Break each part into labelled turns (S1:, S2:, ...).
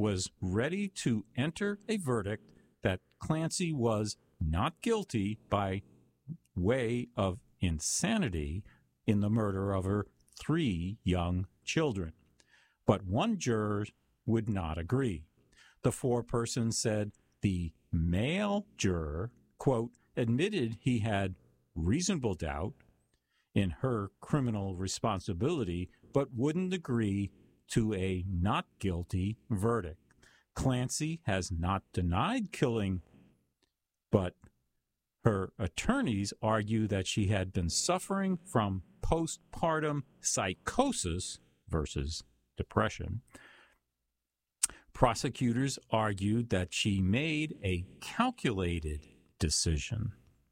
S1: was ready to enter a verdict that Clancy was not guilty by way of insanity in the murder of her 3 young children. But one juror would not agree. The foreperson said the male juror, quote, admitted he had reasonable doubt in her criminal responsibility, but wouldn't agree to a not guilty verdict. Clancy has not denied killing, but her attorneys argue that she had been suffering from postpartum psychosis versus depression. Prosecutors argued that she made a calculated decision.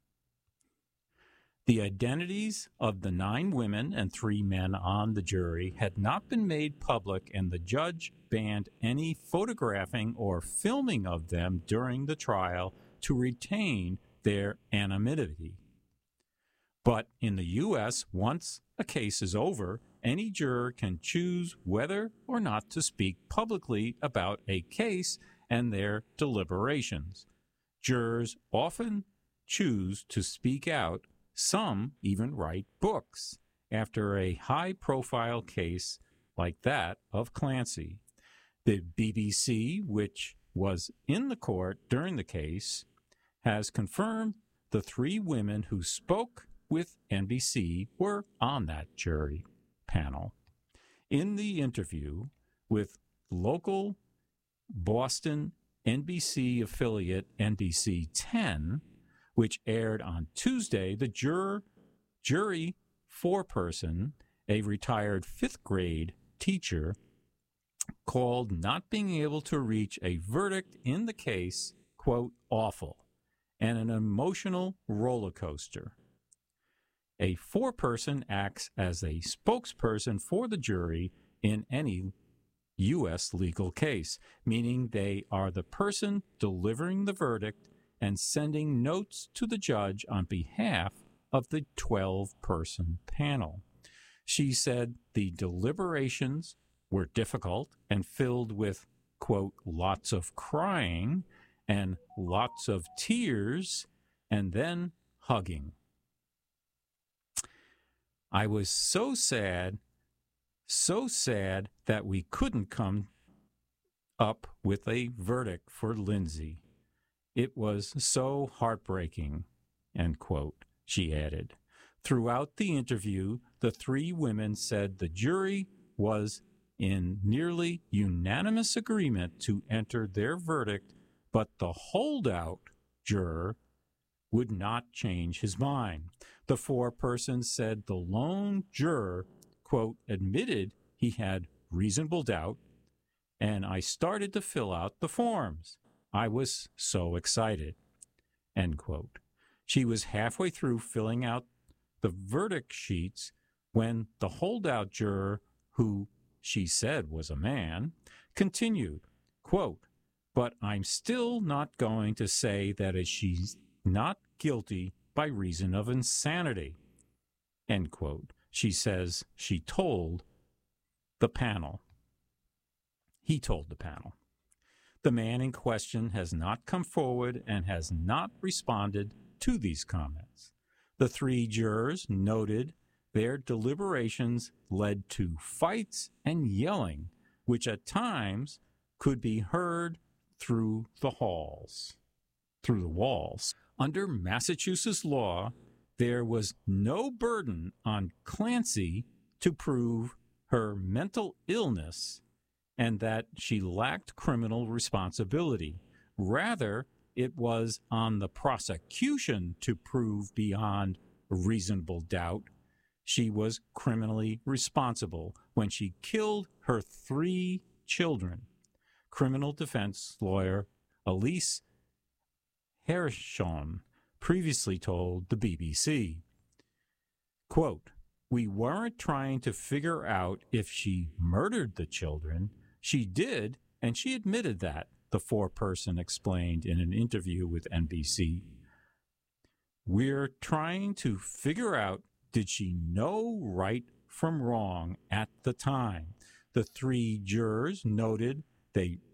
S1: The identities of the 9 women and 3 men on the jury had not been made public, and the judge banned any photographing or filming of them during the trial to retain their anonymity. But in the U.S., once a case is over, any juror can choose whether or not to speak publicly about a case and their deliberations. Jurors often choose to speak out. Some even write books after a high-profile case like that of Clancy. The BBC, which was in the court during the case, has confirmed the 3 women who spoke with NBC were on that jury panel. In the interview with local Boston NBC affiliate NBC 10, which aired on Tuesday, the jury foreperson, a retired 5th grade teacher, called not being able to reach a verdict in the case, quote, awful, and an emotional roller coaster. A foreperson acts as a spokesperson for the jury in any U.S. legal case, meaning they are the person delivering the verdict and sending notes to the judge on behalf of the 12-person panel. She said the deliberations were difficult and filled with, quote, lots of crying and lots of tears and then hugging. I was so sad that we couldn't come up with a verdict for Lindsay. It was so heartbreaking, end quote, she added. Throughout the interview, the 3 women said the jury was in nearly unanimous agreement to enter their verdict, but the holdout juror would not change his mind. The foreperson said the lone juror, quote, admitted he had reasonable doubt, and I started to fill out the forms. I was so excited, end quote. She was halfway through filling out the verdict sheets when the holdout juror, who she said was a man, continued, quote, but I'm still not going to say that she's not guilty by reason of insanity, end quote. She says she told the panel. He told the panel. The man in question has not come forward and has not responded to these comments. The 3 jurors noted their deliberations led to fights and yelling, which at times could be heard through the walls. Under Massachusetts law, there was no burden on Clancy to prove her mental illness and that she lacked criminal responsibility. Rather, it was on the prosecution to prove beyond reasonable doubt she was criminally responsible when she killed her 3 children. Criminal defense lawyer Elise Hershon previously told the BBC, quote, we weren't trying to figure out if she murdered the children. She did, and she admitted that, the foreperson explained in an interview with NBC. We're trying to figure out, did she know right from wrong at the time? The 3 jurors noted they